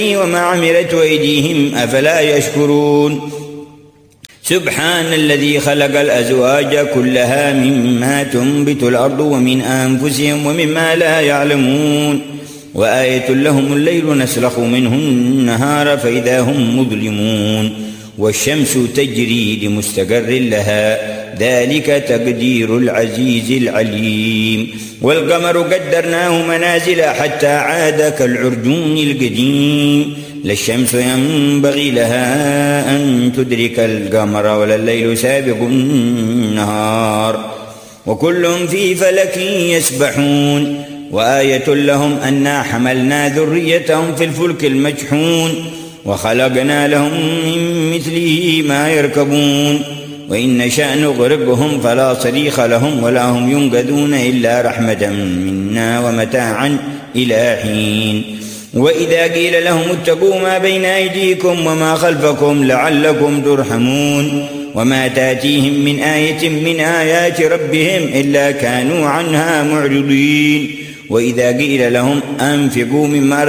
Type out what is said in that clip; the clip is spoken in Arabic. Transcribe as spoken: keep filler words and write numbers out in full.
وما عملت أيديهم أفلا يشكرون سبحان الذي خلق الأزواج كلها مما تنبت الأرض ومن أنفسهم ومما لا يعلمون وآية لهم الليل نسلخ منه النهار فإذا هم مظلمون والشمس تجري لمستقر لها ذلك تقدير العزيز العليم والقمر قدرناه منازل حتى عاد كالعرجون القديم لا الشمس ينبغي لها أن تدرك القمر ولا الليل سابق النهار وكل في فلك يسبحون وآية لهم أنا حملنا ذريتهم في الفلك المجحون وخلقنا لهم من مثله ما يركبون وإن نشأ نغرقهم فلا صريخ لهم ولا هم ينقذون إلا رحمة منا ومتاعا إلى حين وإذا قيل لهم اتقوا ما بين أيديكم وما خلفكم لعلكم ترحمون وما تاتيهم من آية من آيات ربهم إلا كانوا عنها معرضين وإذا قيل لهم أنفقوا مما